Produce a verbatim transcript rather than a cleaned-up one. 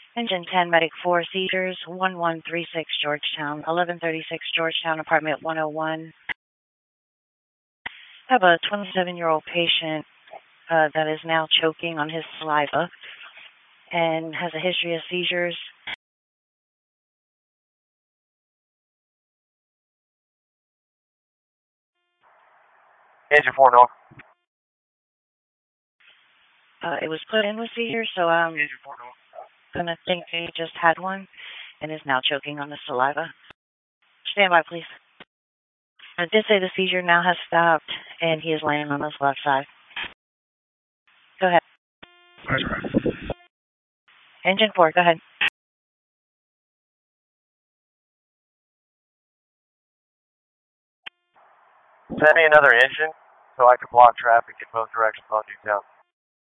Engine ten, Medic four, seizures, one one three six Georgetown, eleven thirty-six Georgetown, apartment one oh one. I have a twenty-seven-year-old patient uh, that is now choking on his saliva and has a history of seizures. Engine four, no. Uh, it was put in with seizures, so I'm Engine four, no. gonna think he just had one and is now choking on the saliva. Stand by, please. I did say the seizure now has stopped, and he is laying on his left side. Go ahead. Engine four, go ahead. Send me another engine so I can block traffic in both directions on Newtown.